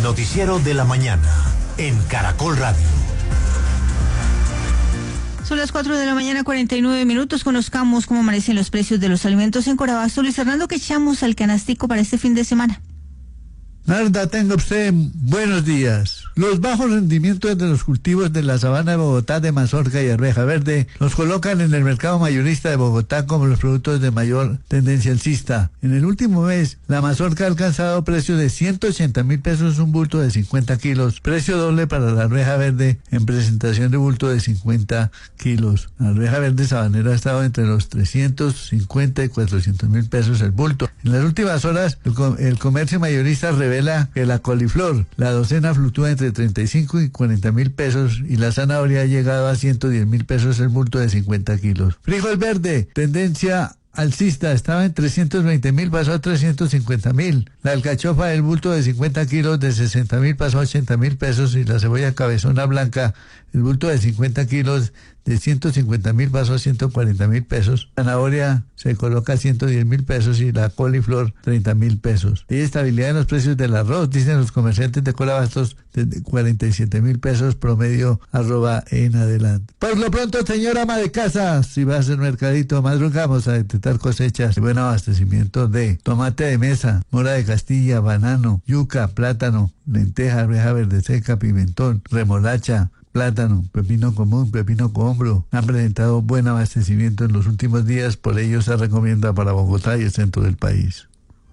noticiero de la mañana en Caracol Radio. Son las 4 de la mañana, 49 minutos. Conozcamos cómo amanecen los precios de los alimentos en Corabasto. Luis Fernando, ¿qué echamos al canastico para este fin de semana? Narda, tenga usted buenos días. Los bajos rendimientos de los cultivos de la sabana de Bogotá de mazorca y arveja verde los colocan en el mercado mayorista de Bogotá como los productos de mayor tendencia alcista. En el último mes, la mazorca ha alcanzado precio de 180.000 pesos un bulto de 50 kilos, precio doble para la arveja verde en presentación de bulto de 50 kilos. La arveja verde sabanera ha estado entre los 350 y 400.000 pesos el bulto. En las últimas horas, el comercio mayorista revela que la coliflor, la docena fluctúa entre 35 y 40.000 pesos y la zanahoria ha llegado a 110.000 pesos el bulto de 50 kilos. Frijol verde, tendencia alcista, estaba en 320.000, pasó a 350.000. La alcachofa del bulto de 50 kilos de 60.000 pasó a 80.000 pesos y la cebolla cabezona blanca, el bulto de 50 kilos de 150.000 pasó a 140.000 pesos. La zanahoria se coloca a 110.000 pesos y la coliflor 30.000 pesos. Hay estabilidad en los precios del arroz, dicen los comerciantes de Corabastos, de 47.000 pesos promedio en adelante. Por lo pronto, señora ama de casa, si va a hacer mercadito, madrugamos a detectar cosechas y buen abastecimiento de tomate de mesa, mora de Castilla, banano, yuca, plátano, lenteja, arveja verde seca, pimentón, remolacha, plátano, pepino común, pepino cohombro. Han presentado buen abastecimiento en los últimos días, por ello se recomienda para Bogotá y el centro del país.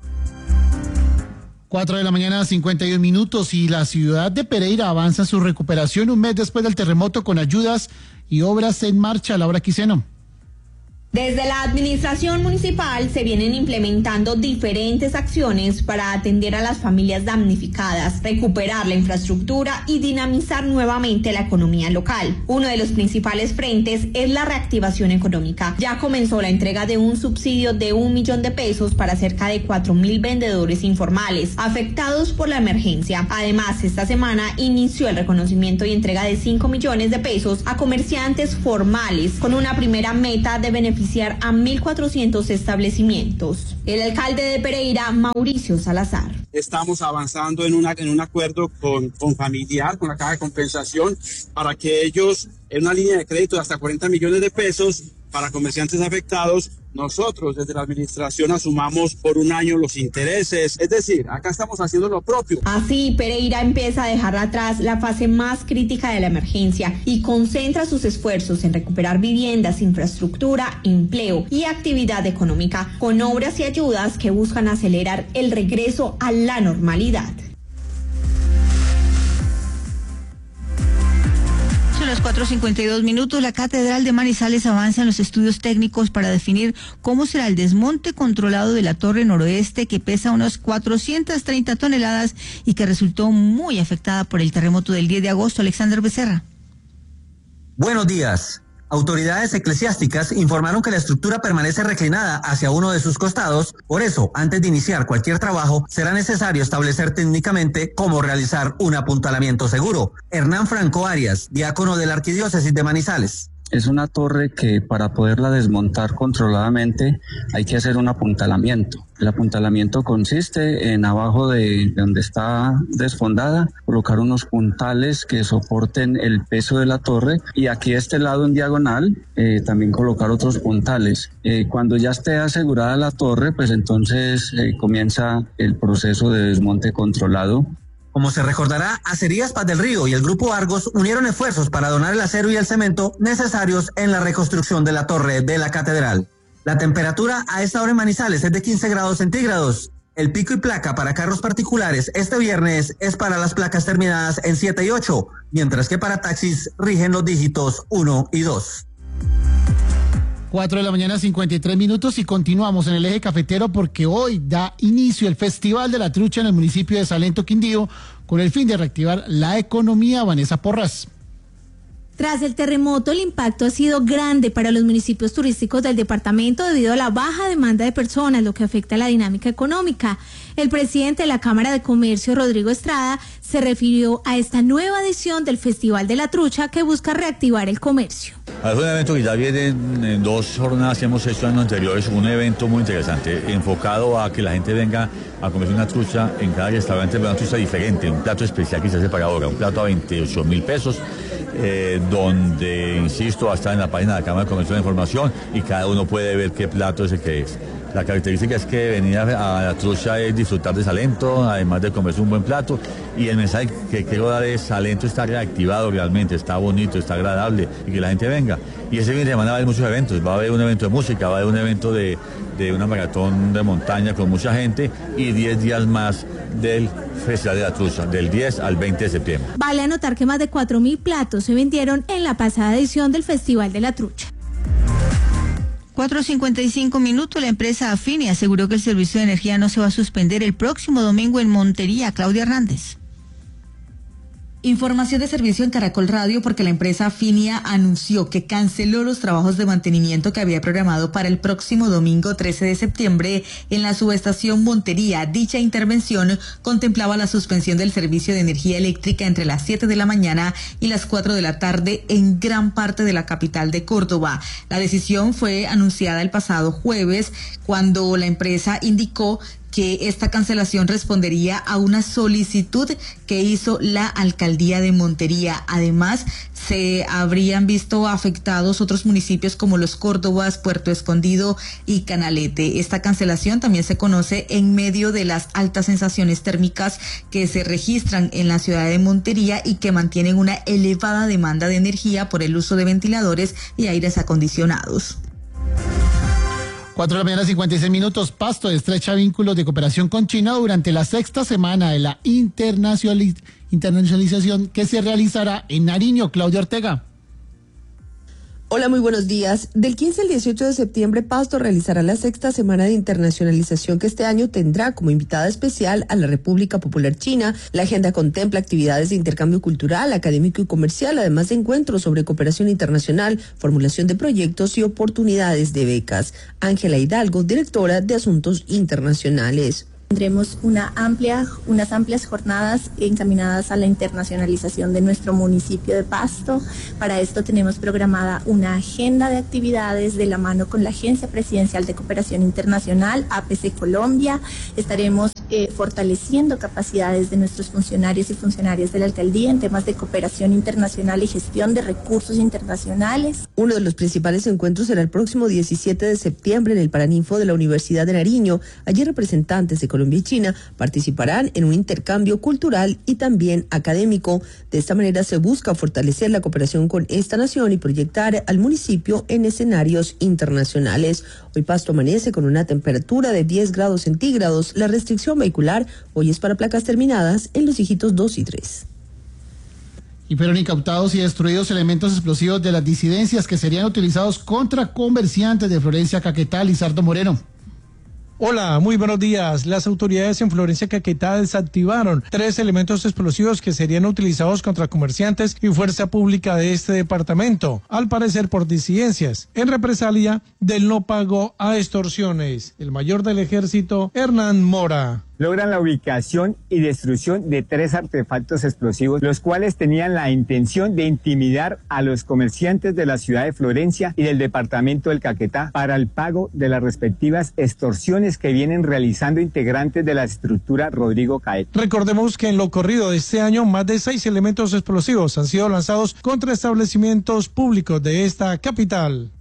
4 de la mañana, 51 minutos, y la ciudad de Pereira avanza en su recuperación un mes después del terremoto con ayudas y obras en marcha. Laura Quiseno. Desde la administración municipal se vienen implementando diferentes acciones para atender a las familias damnificadas, recuperar la infraestructura y dinamizar nuevamente la economía local. Uno de los principales frentes es la reactivación económica. Ya comenzó la entrega de un subsidio de 1 millón de pesos para cerca de 4.000 vendedores informales afectados por la emergencia. Además, esta semana inició el reconocimiento y entrega de 5 millones de pesos a comerciantes formales, con una primera meta de beneficiar a 1.400 establecimientos. El alcalde de Pereira, Mauricio Salazar. Estamos avanzando en un acuerdo con Familiar, con la Caja de Compensación, para que ellos, en una línea de crédito de hasta 40 millones de pesos para comerciantes afectados, nosotros desde la administración asumamos por un año los intereses. Es decir, acá estamos haciendo lo propio. Así, Pereira empieza a dejar atrás la fase más crítica de la emergencia y concentra sus esfuerzos en recuperar viviendas, infraestructura, empleo y actividad económica, con obras y ayudas que buscan acelerar el regreso a la normalidad. Son las 4:52 minutos. La Catedral de Manizales avanza en los estudios técnicos para definir cómo será el desmonte controlado de la torre noroeste, que pesa unas 430 toneladas y que resultó muy afectada por el terremoto del 10 de agosto. Alexander Becerra. Buenos días. Autoridades eclesiásticas informaron que la estructura permanece reclinada hacia uno de sus costados. Por eso, antes de iniciar cualquier trabajo, será necesario establecer técnicamente cómo realizar un apuntalamiento seguro. Hernán Franco Arias, diácono de la Arquidiócesis de Manizales. Es una torre que para poderla desmontar controladamente hay que hacer un apuntalamiento. El apuntalamiento consiste en abajo de donde está desfondada, colocar unos puntales que soporten el peso de la torre y aquí a este lado en diagonal también colocar otros puntales. Cuando ya esté asegurada la torre, pues entonces comienza el proceso de desmonte controlado. Como se recordará, Acerías Paz del Río y el Grupo Argos unieron esfuerzos para donar el acero y el cemento necesarios en la reconstrucción de la torre de la catedral. La temperatura a esta hora en Manizales es de 15 grados centígrados. El pico y placa para carros particulares este viernes es para las placas terminadas en 7 y 8, mientras que para taxis rigen los dígitos 1 y 2. 4 de la mañana, 53 minutos, y continuamos en el eje cafetero porque hoy da inicio el Festival de la Trucha en el municipio de Salento, Quindío, con el fin de reactivar la economía. Vanessa Porras. Tras el terremoto, el impacto ha sido grande para los municipios turísticos del departamento debido a la baja demanda de personas, lo que afecta a la dinámica económica. El presidente de la Cámara de Comercio, Rodrigo Estrada, se refirió a esta nueva edición del Festival de la Trucha que busca reactivar el comercio. Es un evento que ya viene en 2 jornadas que hemos hecho años anteriores, un evento muy interesante, enfocado a que la gente venga a comerse una trucha en cada restaurante, una trucha diferente, un plato especial que se hace para ahora, un plato a 28.000 pesos. Donde, insisto, va a estar en la página de la Cámara de Comercio de Información y cada uno puede ver qué plato es el que es. La característica es que venir a la trucha es disfrutar de Salento, además de comerse un buen plato, y el mensaje que quiero dar es: Salento está reactivado realmente, está bonito, está agradable, y que la gente venga. Y ese fin de semana va a haber muchos eventos, va a haber un evento de música, va a haber un evento de una maratón de montaña con mucha gente, y 10 días más del Festival de la Trucha, del 10 al 20 de septiembre. Vale anotar que más de 4.000 platos se vendieron en la pasada edición del Festival de la Trucha. 4:55, la empresa Afini aseguró que el servicio de energía no se va a suspender el próximo domingo en Montería. Claudia Hernández. Información de servicio en Caracol Radio, porque la empresa Finia anunció que canceló los trabajos de mantenimiento que había programado para el próximo domingo 13 de septiembre en la subestación Montería. Dicha intervención contemplaba la suspensión del servicio de energía eléctrica entre las 7 de la mañana y las 4 de la tarde en gran parte de la capital de Córdoba. La decisión fue anunciada el pasado jueves, cuando la empresa indicó que esta cancelación respondería a una solicitud que hizo la alcaldía de Montería. Además, se habrían visto afectados otros municipios como Los Córdobas, Puerto Escondido y Canalete. Esta cancelación también se conoce en medio de las altas sensaciones térmicas que se registran en la ciudad de Montería y que mantienen una elevada demanda de energía por el uso de ventiladores y aires acondicionados. 4:56. Pasto estrecha vínculos de cooperación con China durante la 6ª semana de la internacionalización que se realizará en Nariño. Claudia Ortega. Hola, muy buenos días. Del 15 al 18 de septiembre, Pasto realizará la 6ª semana de internacionalización que este año tendrá como invitada especial a la República Popular China. La agenda contempla actividades de intercambio cultural, académico y comercial, además de encuentros sobre cooperación internacional, formulación de proyectos y oportunidades de becas. Ángela Hidalgo, directora de Asuntos Internacionales. Tendremos unas amplias jornadas encaminadas a la internacionalización de nuestro municipio de Pasto. Para esto tenemos programada una agenda de actividades de la mano con la Agencia Presidencial de Cooperación Internacional, APC Colombia. Estaremos fortaleciendo capacidades de nuestros funcionarios y funcionarias de la alcaldía en temas de cooperación internacional y gestión de recursos internacionales. Uno de los principales encuentros será el próximo 17 de septiembre en el Paraninfo de la Universidad de Nariño. Allí representantes de Colombia y China participarán en un intercambio cultural y también académico. De esta manera se busca fortalecer la cooperación con esta nación y proyectar al municipio en escenarios internacionales. Hoy Pasto amanece con una temperatura de 10 grados centígrados. La restricción vehicular hoy es para placas terminadas en los dígitos 2 y 3. Y fueron incautados y destruidos elementos explosivos de las disidencias que serían utilizados contra comerciantes de Florencia, Caquetá. Lizardo Moreno. Hola, muy buenos días. Las autoridades en Florencia, Caquetá desactivaron 3 elementos explosivos que serían utilizados contra comerciantes y fuerza pública de este departamento, al parecer por disidencias, en represalia del no pago a extorsiones. El mayor del ejército, Hernán Mora. Logran la ubicación y destrucción de 3 artefactos explosivos, los cuales tenían la intención de intimidar a los comerciantes de la ciudad de Florencia y del departamento del Caquetá para el pago de las respectivas extorsiones que vienen realizando integrantes de la estructura Rodrigo Caet. Recordemos que en lo corrido de este año, más de 6 elementos explosivos han sido lanzados contra establecimientos públicos de esta capital.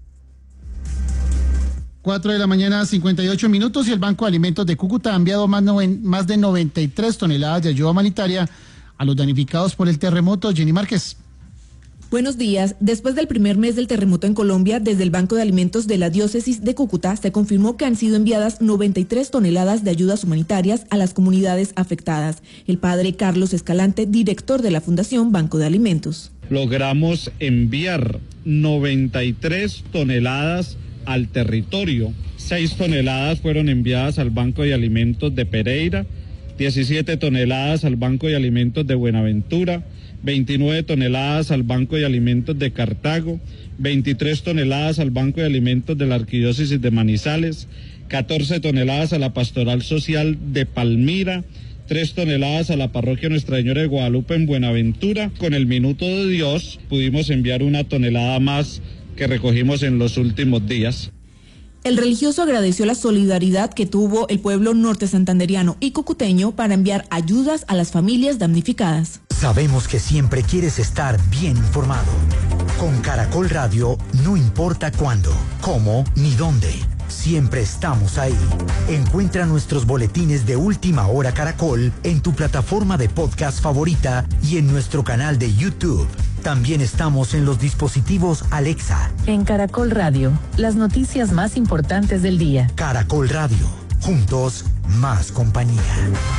4:58 y el Banco de Alimentos de Cúcuta ha enviado más de 93 toneladas de ayuda humanitaria a los damnificados por el terremoto. Jenny Márquez. Buenos días. Después del primer mes del terremoto en Colombia, desde el Banco de Alimentos de la Diócesis de Cúcuta se confirmó que han sido enviadas 93 toneladas de ayudas humanitarias a las comunidades afectadas. El padre Carlos Escalante, director de la Fundación Banco de Alimentos. Logramos enviar 93 toneladas al territorio. 6 toneladas fueron enviadas al Banco de Alimentos de Pereira, 17 toneladas al Banco de Alimentos de Buenaventura, 29 toneladas al Banco de Alimentos de Cartago, 23 toneladas al Banco de Alimentos de la Arquidiócesis de Manizales, 14 toneladas a la Pastoral Social de Palmira, 3 toneladas a la Parroquia Nuestra Señora de Guadalupe en Buenaventura. Con el Minuto de Dios pudimos enviar 1 tonelada más que recogimos en los últimos días. El religioso agradeció la solidaridad que tuvo el pueblo norte santanderiano y cucuteño para enviar ayudas a las familias damnificadas. Sabemos que siempre quieres estar bien informado. Con Caracol Radio, no importa cuándo, cómo ni dónde. Siempre estamos ahí. Encuentra nuestros boletines de Última Hora Caracol en tu plataforma de podcast favorita y en nuestro canal de YouTube. También estamos en los dispositivos Alexa. En Caracol Radio, las noticias más importantes del día. Caracol Radio, juntos, más compañía.